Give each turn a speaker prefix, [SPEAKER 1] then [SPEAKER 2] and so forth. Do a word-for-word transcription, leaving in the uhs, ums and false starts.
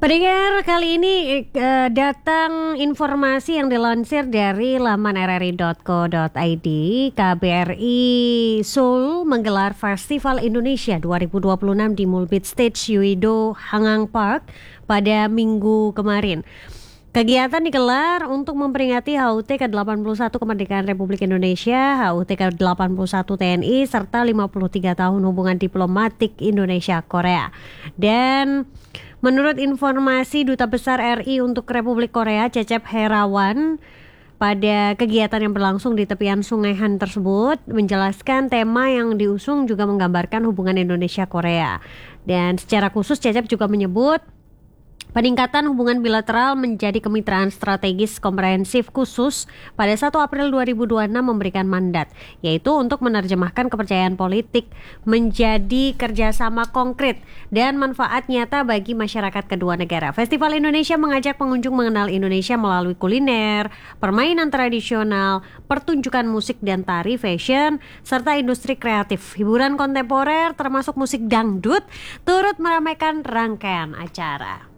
[SPEAKER 1] Pendengar, kali ini eh, datang informasi yang dilansir dari laman r r i dot co dot i d. K B R I Seoul menggelar Festival Indonesia dua ribu dua puluh enam di Mulbit Stage Uido Hangang Park pada minggu kemarin. Kegiatan digelar untuk memperingati H U T ke delapan puluh satu kemerdekaan Republik Indonesia, H U T ke delapan puluh satu T N I, serta lima puluh tiga tahun hubungan diplomatik Indonesia-Korea. Dan menurut informasi Duta Besar R I untuk Republik Korea, Cecep Herawan, pada kegiatan yang berlangsung di tepian Sungai Han tersebut, menjelaskan tema yang diusung juga menggambarkan hubungan Indonesia-Korea. Dan secara khusus Cecep juga menyebut peningkatan hubungan bilateral menjadi kemitraan strategis komprehensif khusus pada satu April dua ribu dua puluh enam memberikan mandat, yaitu untuk menerjemahkan kepercayaan politik menjadi kerjasama konkret dan manfaat nyata bagi masyarakat kedua negara. Festival Indonesia mengajak pengunjung mengenal Indonesia melalui kuliner, permainan tradisional, pertunjukan musik dan tari, fashion, serta industri kreatif. Hiburan kontemporer termasuk musik dangdut turut meramaikan rangkaian acara.